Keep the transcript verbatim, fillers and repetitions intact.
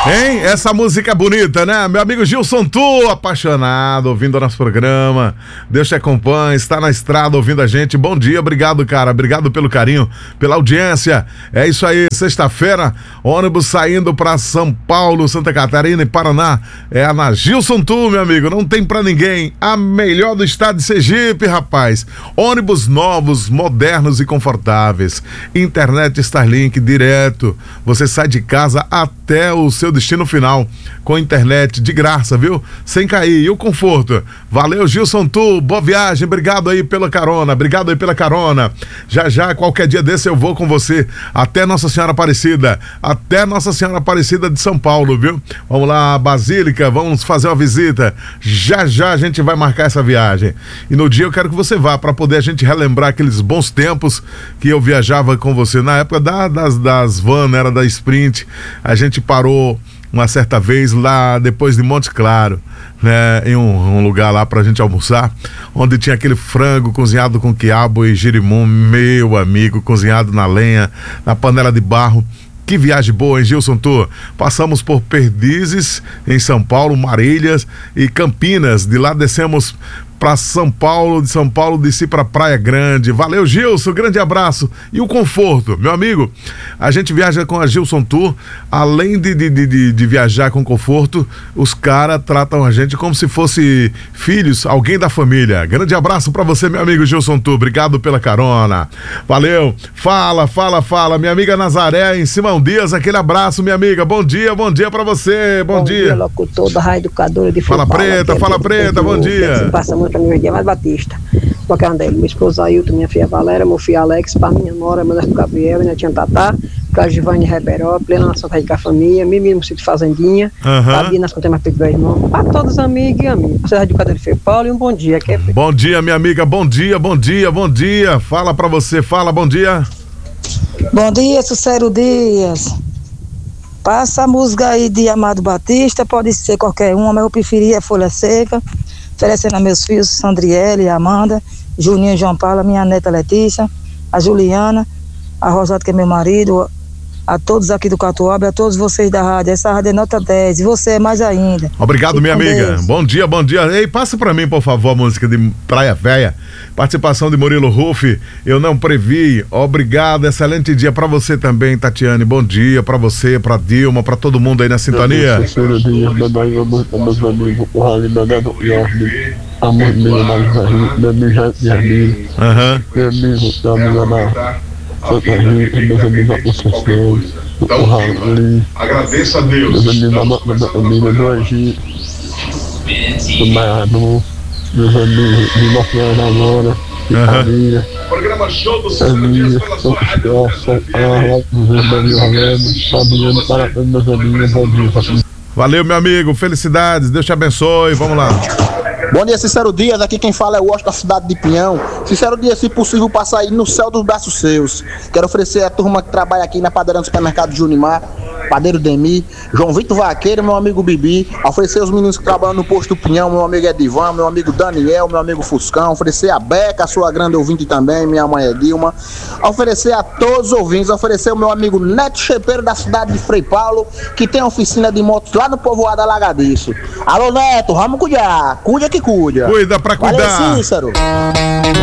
Hein? Essa música é bonita, né? Meu amigo Gilson Tu, apaixonado, ouvindo o nosso programa. Deus te acompanhe, está na estrada ouvindo a gente. Bom dia, obrigado, cara. Obrigado pelo carinho, pela audiência. É isso aí, sexta-feira, ônibus saindo para São Paulo, Santa Catarina e Paraná. É a na Gilson Tu, meu amigo. Não tem pra ninguém. A melhor do estado de Sergipe, rapaz. Ônibus novos, modernos e confortáveis. Internet Starlink direto. Você sai de casa até o seu destino final com internet de graça, viu? Sem cair. E o conforto. Valeu, Gilson Tu. Boa viagem. Obrigado aí pela carona. Obrigado aí pela carona. Já já, qualquer dia desse eu vou com você até Nossa Senhora Aparecida. Até Nossa Senhora Aparecida de São Paulo, viu? Vamos lá, Basílica. Vamos fazer uma visita. Já já a gente vai marcar essa viagem. E no dia eu quero que você vá para poder a gente relembrar aqueles bons tempos que eu viajava com você. Na época da, das, das van, era da Sprint. A gente parou uma certa vez lá depois de Monte Claro, né, em um, um lugar lá pra gente almoçar, onde tinha aquele frango cozinhado com quiabo e girimum, meu amigo, cozinhado na lenha, na panela de barro. Que viagem boa, hein, Gilson Tu? Passamos por Perdizes, em São Paulo, Marílias e Campinas. De lá descemos para São Paulo, de São Paulo desci para Praia Grande. Valeu, Gilson, grande abraço. E o conforto, meu amigo, a gente viaja com a Gilson Tour, além de, de, de, de viajar com conforto, os caras tratam a gente como se fosse filhos, alguém da família. Grande abraço para você, meu amigo Gilson Tour, obrigado pela carona. Valeu, fala, fala, fala, minha amiga Nazaré em Simão Dias, aquele abraço, minha amiga, bom dia, bom dia para você, bom, bom dia. dia, locutor da Rádio Educadora de Fala Futebol, Preta, fala Preta, bom dia. Passamos para meu dia mais Batista. Qualquer um deles. Minha esposa Ailton, minha filha Valéria, meu filho Alex, para minha nora, meu neto Gabriel, minha tia Tatá, para Giovanni Reberó, plena na Santa Rica Família, Mimi no sítio Fazendinha, para Bia nas contas mais do irmão, para todos os amigos e amigos. Para a Rádio Educadora de Feio Paulo e um bom dia. Que é... Bom dia, minha amiga, bom dia, bom dia, bom dia. Fala para você, fala, bom dia. Bom dia, Sucero Dias. Passa a música aí de Amado Batista, pode ser qualquer uma, mas eu preferia Folha Seca. Oferecendo a meus filhos Sandriele, Amanda, Juninho e João Paulo, minha neta Letícia, a Juliana, a Rosada, que é meu marido, a todos aqui do Catuaba, a todos vocês da rádio. Essa rádio é nota dez e você é mais ainda. Obrigado, Fique minha amiga. Deus. Bom dia, bom dia. Ei, passa pra mim, por favor, a música de Praia Véia. Participação de Murilo Ruff. Eu não previ. Obrigado, excelente dia pra você também, Tatiane. Bom dia pra você, pra Dilma, pra todo mundo aí na sintonia. Terceiro dia, meus amigos, meus amigos, o Rally, meu neto Jorge, amor meu, meu amigo Jardim, meu amigo, meu amigo Ana. Santa Rita, meus amigos da Conceição, o Rally, agradeço a Deus. meus amigos da família do Egito, do Maianu, meus amigos de Nossa Agora, de família, Programa Show do família, São Cristóvão, São Carlos, meus amigos Ramos, Fabiano, parabéns, meus amigos, bom dia. Valeu, meu amigo, felicidades, Deus te abençoe, vamos lá. Bom dia, Cícero Dias, aqui quem fala é o Washington da cidade de Pinhão. Cícero Dias, se possível, passar aí no céu dos braços seus. Quero oferecer a turma que trabalha aqui na padaria do supermercado Junimar, padeiro Demi, João Vitor Vaqueiro, meu amigo Bibi. Oferecer os meninos que trabalham no posto do Pinhão, meu amigo Edivan, meu amigo Daniel, meu amigo Fuscão. Oferecer a Beca, sua grande ouvinte também, minha mãe é Dilma. Oferecer a todos os ouvintes, oferecer o meu amigo Neto Chepeiro da cidade de Frei Paulo, que tem oficina de motos lá no povoado Alagadiço. Alô, Neto, vamos cuidar, cuida que cuida. Cuida pra cuidar. Valeu, Cícero.